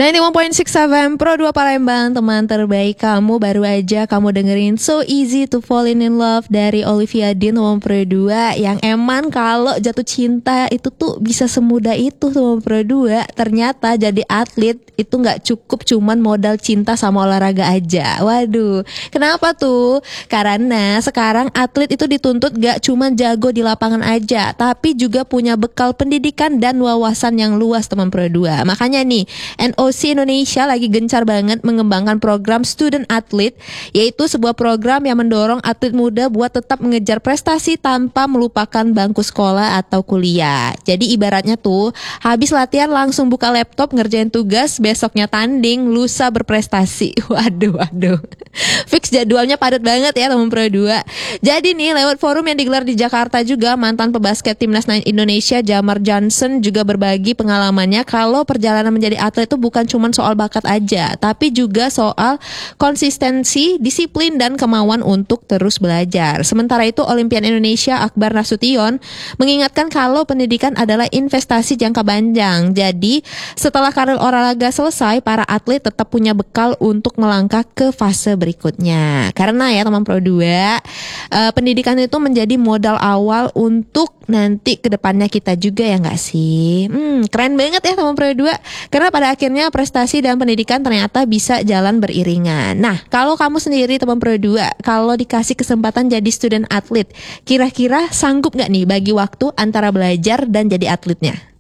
91.6 FM Pro 2 Palembang, teman terbaik kamu. Baru aja kamu dengerin So Easy to Fall in Love dari Olivia Dean, teman Pro 2. Yang emang kalau jatuh cinta itu tuh bisa semudah itu, teman Pro 2. Ternyata jadi atlet itu gak cukup cuman modal cinta sama olahraga aja. Waduh, kenapa tuh? Karena sekarang atlet itu dituntut gak cuman jago di lapangan aja, tapi juga punya bekal pendidikan dan wawasan yang luas, teman Pro 2. Makanya nih, NOC Indonesia lagi gencar banget mengembangkan program Student Athlete, yaitu sebuah program yang mendorong atlet muda buat tetap mengejar prestasi tanpa melupakan bangku sekolah atau kuliah. Jadi ibaratnya tuh, habis latihan langsung buka laptop ngerjain tugas, besoknya tanding, lusa berprestasi. Waduh. Fix jadwalnya padat banget ya, teman Pro 2. Jadi nih, lewat forum yang digelar di Jakarta juga, mantan pebasket Timnas Indonesia Jamar Johnson juga berbagi pengalamannya kalau perjalanan menjadi atlet itu bukan cuma soal bakat aja, tapi juga soal konsistensi, disiplin, dan kemauan untuk terus belajar. Sementara itu, Olimpian Indonesia Akbar Nasution mengingatkan kalau pendidikan adalah investasi jangka panjang. Jadi, setelah karir olahraga selesai, para atlet tetap punya bekal untuk melangkah ke fase berikutnya. Karena ya teman Pro 2, pendidikan itu menjadi modal awal untuk nanti kedepannya kita juga, ya nggak sih? Keren banget ya teman Pro 2. Karena pada akhirnya prestasi dan pendidikan ternyata bisa jalan beriringan. Nah, kalau kamu sendiri teman Pro 2, kalau dikasih kesempatan jadi student athlete, kira-kira sanggup nggak nih bagi waktu antara belajar dan jadi atletnya?